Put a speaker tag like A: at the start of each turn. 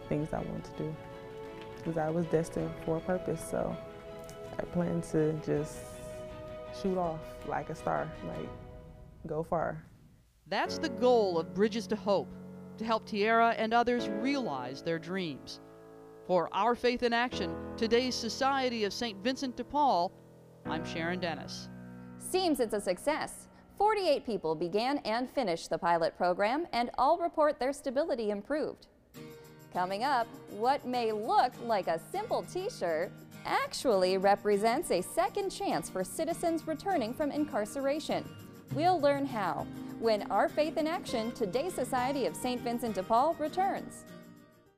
A: things I wanted to do because I was destined for a purpose. So I plan to just shoot off like a star, like go far.
B: That's the goal of Bridges to Hope, to help Tiara and others realize their dreams. For Our Faith in Action, today's Society of St. Vincent de Paul, I'm Sharon Dennis.
C: Seems it's a success. 48 people began and finished the pilot program, and all report their stability improved. Coming up, what may look like a simple t-shirt actually represents a second chance for citizens returning from incarceration. We'll learn how when Our Faith in Action, today's Society of St. Vincent de Paul returns.